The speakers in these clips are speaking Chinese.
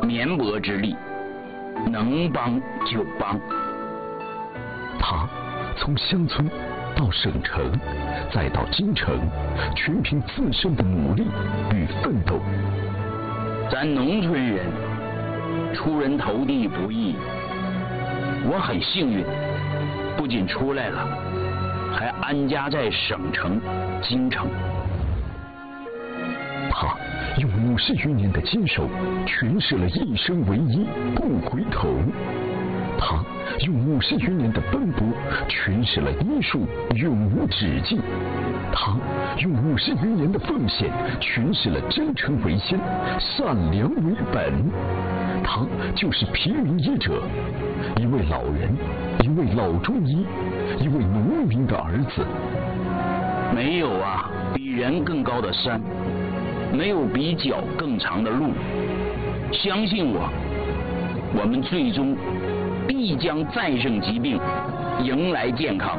绵薄之力，能帮就帮。 他从乡村到省城，再到京城，全凭自身的努力与奋斗。 咱农村人出人头地不易，我很幸运，不仅出来了，还安家在省城、京城。 他用50余年的坚守，诠释了一生为一，不回头。他用50余年的奔波，诠释了医术永无止境。他用50余年的奉献，诠释了真诚为先，善良为本。他就是平民医者，一位老人，一位老中医，一位农民的儿子。 没有啊，比人更高的山，没有比脚更长的路。相信我，我们最终必将战胜疾病，迎来健康。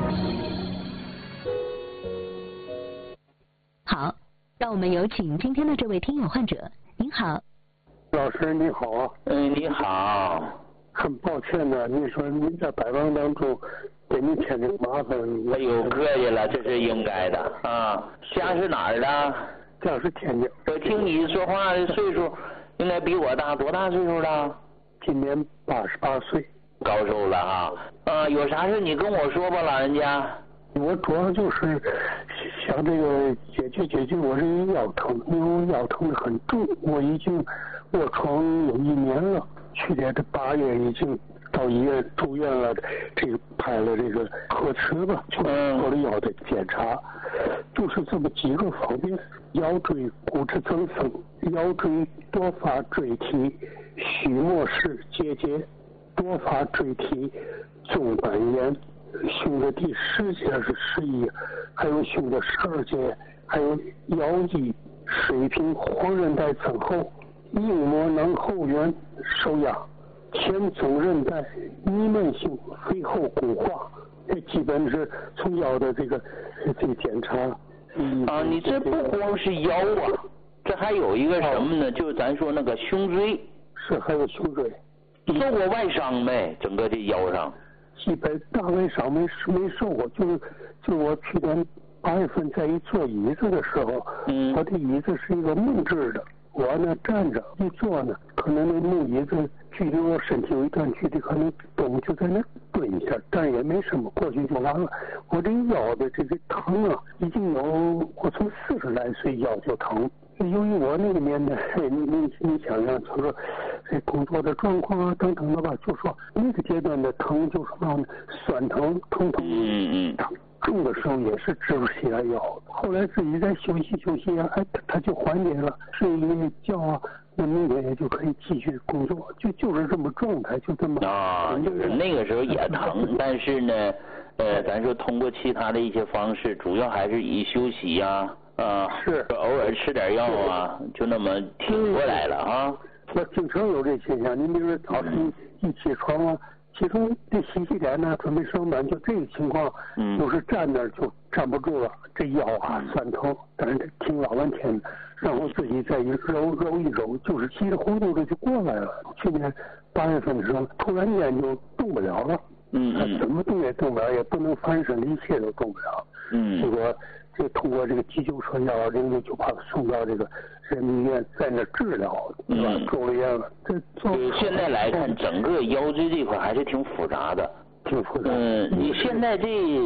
好，让我们有请今天的这位听友患者。您好， 老师你好。 你好。 很抱歉呢，你说您在百忙当中给您添这个麻烦。 哎呦，客气了，这是应该的啊。家是哪儿的？ 家是天津。 我听你说话的岁数应该比我大，多大岁数了？ 今年88岁。 高寿了啊！有啥事你跟我说吧，老人家。 我主要就是想这个解决我这个腰疼，因为我腰疼的很重，我已经卧床有1年了，去年的8月已经到医院住院了，这个拍了这个核磁吧，就做了腰的检查，就是这么几个方面：腰椎骨质增生、腰椎多发椎体须末氏结节、多发椎体纵板炎。胸的第10节是11，还有胸的12节，还有腰肌水平黄韧带增厚、硬膜囊后缘受压、前总韧带弥漫性肥厚固化，这基本是从腰的这个检查。 你这不光是腰啊，这还有一个什么呢？就是咱说那个胸椎。 是，还有胸椎。 受过外伤没？整个这腰上？ 基本大外伤没受过，就是我去年8月份在一坐椅子的时候，我的椅子是一个木质的，我呢站着一坐呢，可能那木椅子距离我身体有一段距离，可能动就在那蹲一下，但也没什么，过去就完了。我这腰的这个疼啊，已经有我从40来岁腰就疼。由于我那个年代，你想想，就说这工作的状况啊等等的吧，就说那个阶段的疼就是嘛呢，酸疼、疼，重的时候也是支不起来腰。后来自己再休息啊，它就缓解了，睡一个觉啊，那明天也就可以继续工作，就是这么状态，就这么就是那个时候也疼，但是呢，咱说通过其他的一些方式，主要还是以休息呀。 是偶尔吃点药啊，就那么挺过来了啊。 我经常有这现象，你比如说早晨一起床啊，其中这洗脸呢，准备上班，就这个情况，就是站那儿就站不住了，这腰啊酸疼，但是挺老半天的，然后自己再一揉一揉，就是稀里糊涂的就过来了。去年8月份的时候，突然间就动不了了，怎么动也动不了，也不能翻身，一切都动不了。结果这通过这个急救车120就把他送到这个人民医院，在那治疗，对吧？住了院了。 对，现在来看，整个腰椎这块还是挺复杂的。 挺复杂。 你现在这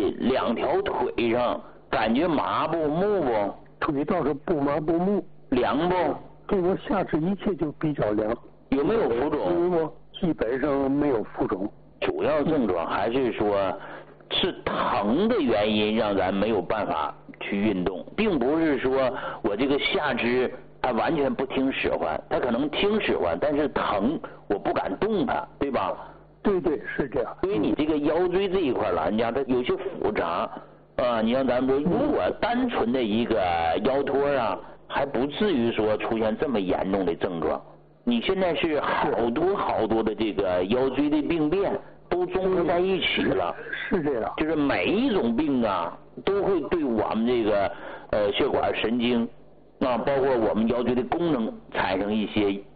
2条腿上感觉麻不木不？ 腿倒是不麻不木。 凉不？ 对，我下肢一切就比较凉。 有没有浮肿？ 基本上没有浮肿。 主要症状还是说，是疼的原因让咱没有办法去运动，并不是说我这个下肢它完全不听使唤，它可能听使唤，但是疼我不敢动它，对吧？ 对，是这样。 所以你这个腰椎这一块老人家它有些复杂啊，你像咱们说，如果单纯的一个腰托啊，还不至于说出现这么严重的症状。你现在是好多的这个腰椎的病变都综合在一起了。 是这样。 就是每一种病啊，都会对我们这个血管神经啊，包括我们腰椎的功能产生一些